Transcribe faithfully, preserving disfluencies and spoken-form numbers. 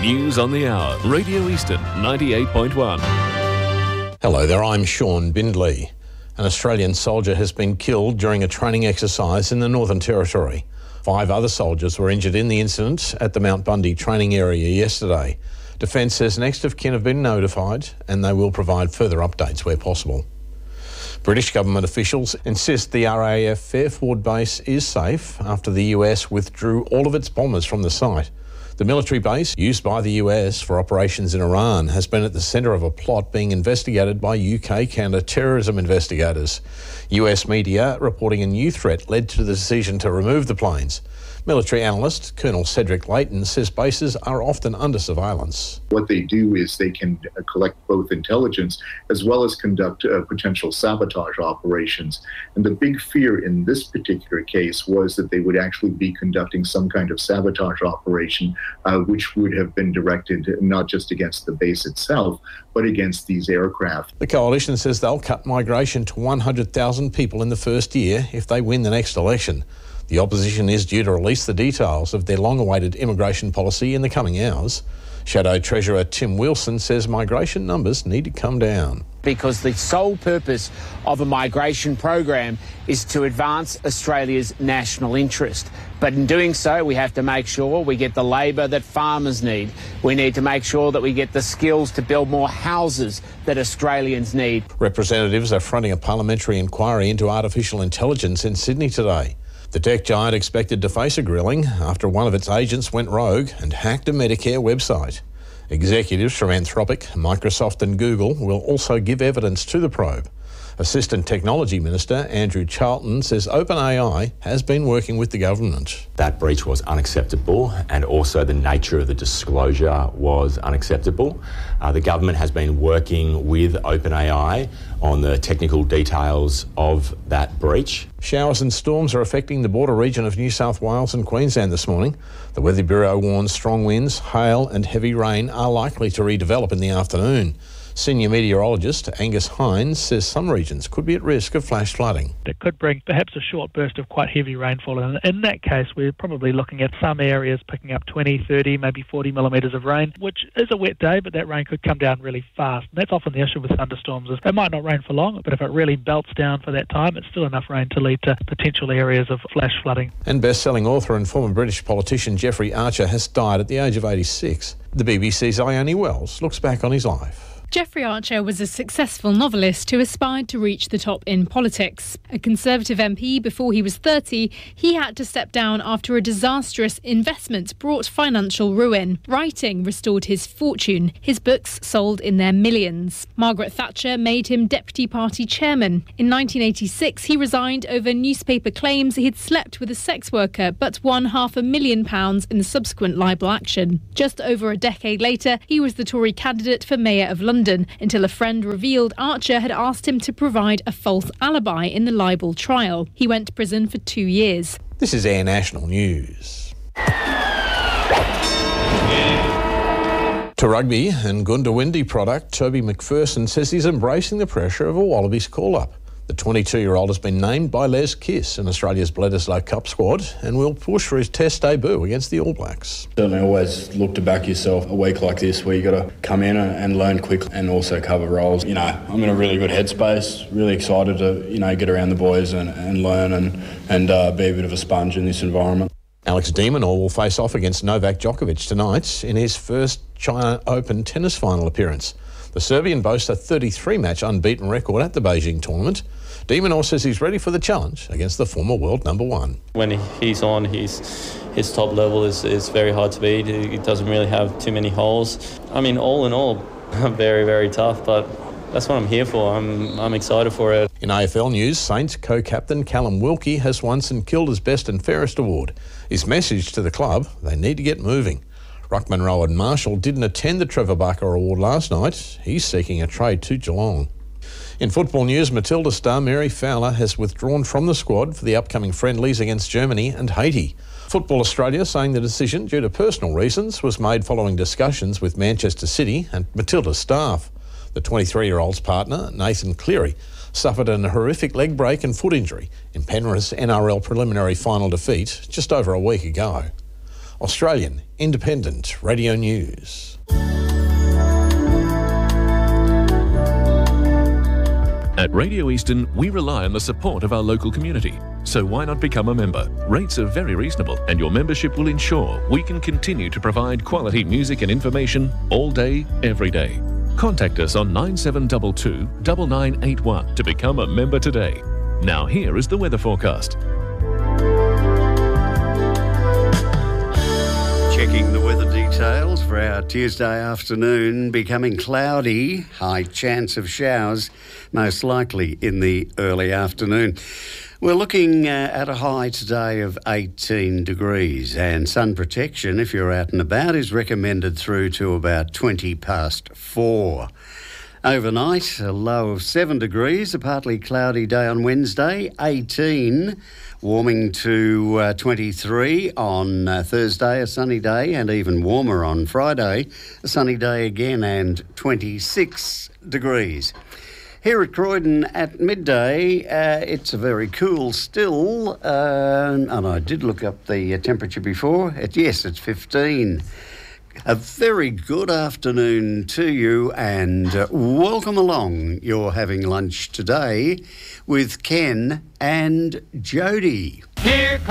News on the Hour, Radio Eastern ninety-eight point one. Hello there, I'm Sean Bindley. An Australian soldier has been killed during a training exercise in the Northern Territory. Five other soldiers were injured in the incident at the Mount Bundy training area yesterday. Defence says next of kin have been notified and they will provide further updates where possible. British government officials insist the R A F Fairford base is safe after the U S withdrew all of its bombers from the site. The military base, used by the U S for operations in Iran, has been at the centre of a plot being investigated by U K counter-terrorism investigators. U S media reporting a new threat led to the decision to remove the planes. Military analyst Colonel Cedric Layton says bases are often under surveillance. What they do is they can uh, collect both intelligence as well as conduct uh, potential sabotage operations. And the big fear in this particular case was that they would actually be conducting some kind of sabotage operation, uh, which would have been directed not just against the base itself, but against these aircraft. The coalition says they'll cut migration to one hundred thousand people in the first year if they win the next election. The opposition is due to release the details of their long-awaited immigration policy in the coming hours. Shadow Treasurer Tim Wilson says migration numbers need to come down. Because the sole purpose of a migration program is to advance Australia's national interest. But in doing so, we have to make sure we get the labour that farmers need. We need to make sure that we get the skills to build more houses that Australians need. Representatives are fronting a parliamentary inquiry into artificial intelligence in Sydney today. The tech giant expected to face a grilling after one of its agents went rogue and hacked a Medicare website. Executives from Anthropic, Microsoft and Google will also give evidence to the probe. Assistant Technology Minister Andrew Charlton says OpenAI has been working with the government. That breach was unacceptable, and also the nature of the disclosure was unacceptable. Uh, the government has been working with OpenAI on the technical details of that breach. Showers and storms are affecting the border region of New South Wales and Queensland this morning. The Weather Bureau warns strong winds, hail and heavy rain are likely to redevelop in the afternoon. Senior meteorologist Angus Hines says some regions could be at risk of flash flooding. It could bring perhaps a short burst of quite heavy rainfall, and in that case we're probably looking at some areas picking up twenty, thirty, maybe forty millimetres of rain, which is a wet day, but that rain could come down really fast. And that's often the issue with thunderstorms, is it might not rain for long, but if it really belts down for that time, it's still enough rain to lead to potential areas of flash flooding. And best-selling author and former British politician Jeffrey Archer has died at the age of eighty-six. The B B C's Ione Wells looks back on his life. Jeffrey Archer was a successful novelist who aspired to reach the top in politics. A Conservative M P before he was thirty, he had to step down after a disastrous investment brought financial ruin. Writing restored his fortune. His books sold in their millions. Margaret Thatcher made him deputy party chairman. In nineteen eighty-six, he resigned over newspaper claims he'd slept with a sex worker, but won half a million pounds in the subsequent libel action. Just over a decade later, he was the Tory candidate for Mayor of London, until a friend revealed Archer had asked him to provide a false alibi in the libel trial. He went to prison for two years. This is Air National News. To rugby and Goondiwindi product, Toby McPherson says he's embracing the pressure of a Wallabies call-up. The twenty-two-year-old has been named by Les Kiss in Australia's Bledisloe Cup squad and will push for his test debut against the All Blacks. Certainly always look to back yourself a week like this where you got to come in and learn quickly and also cover roles. You know, I'm in a really good headspace, really excited to, you know, get around the boys and, and learn and, and uh, be a bit of a sponge in this environment. Alex de Minaur will face off against Novak Djokovic tonight in his first China Open tennis final appearance. The Serbian boasts a thirty-three match unbeaten record at the Beijing tournament. De Minaur says he's ready for the challenge against the former world number one. When he's on, he's, his top level is, is very hard to beat. He doesn't really have too many holes. I mean, all in all, very, very tough, but that's what I'm here for. I'm I'm excited for it. In A F L news, Saints co-captain Callum Wilkie has won St Kilda's Best and Fairest award. His message to the club, they need to get moving. Ruckman Rowan Marshall didn't attend the Trevor Barker Award last night. He's seeking a trade to Geelong. In football news, Matilda star Mary Fowler has withdrawn from the squad for the upcoming friendlies against Germany and Haiti. Football Australia saying the decision, due to personal reasons, was made following discussions with Manchester City and Matilda's staff. The twenty-three-year-old's partner, Nathan Cleary, suffered an horrific leg break and foot injury in Penrith's N R L preliminary final defeat just over a week ago. Australian Independent Radio News. At Radio Eastern, we rely on the support of our local community. So why not become a member? Rates are very reasonable, and your membership will ensure we can continue to provide quality music and information all day, every day. Contact us on nine seven two two, nine nine eight one to become a member today. Now here is the weather forecast. Checking the weather details for our Tuesday afternoon, becoming cloudy, high chance of showers, most likely in the early afternoon. We're looking uh, at a high today of eighteen degrees, and sun protection, if you're out and about, is recommended through to about twenty past four. Overnight, a low of seven degrees, a partly cloudy day on Wednesday, eighteen, warming to uh, twenty-three on uh, Thursday, a sunny day, and even warmer on Friday, a sunny day again, and twenty-six degrees. Here at Croydon at midday, uh, it's a very cool still, uh, and I did look up the uh, temperature before. It, yes, it's fifteen. A very good afternoon to you, and uh, welcome along. You're having lunch today with Ken and Jody. Here